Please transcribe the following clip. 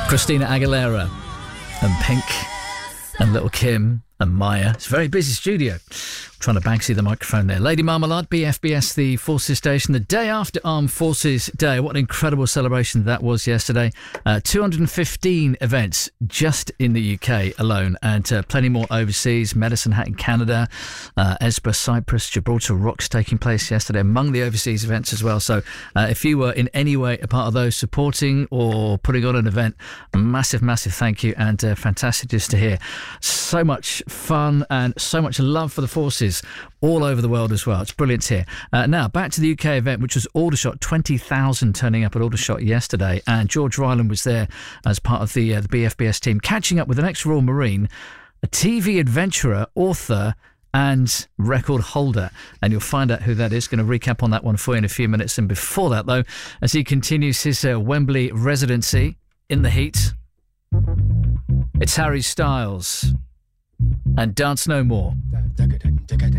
Christina Aguilera and Pink and Little Kim and Maya. It's a very busy studio. Trying to Banksy the microphone there. Lady Marmalade, BFBS, the Forces Station, the day after Armed Forces Day. What an incredible celebration that was yesterday. 215 events just in the UK alone, and plenty more overseas. Medicine Hat in Canada, Esbjerg, Cyprus, Gibraltar Rocks taking place yesterday among the overseas events as well. So if you were in any way a part of those supporting or putting on an event, a massive, massive thank you, and fantastic just to hear. So much fun and so much love for the forces all over the world as well. It's brilliant here. Now, back to the UK event, which was Aldershot. 20,000 turning up at Aldershot yesterday, and George Ryland was there as part of the BFBS team, catching up with an ex-Royal Marine, a TV adventurer, author and record holder, and you'll find out who that is. Going to recap on that one for you in a few minutes. And before that, though, as he continues his Wembley residency in the heat, it's Harry Styles and Dance No More.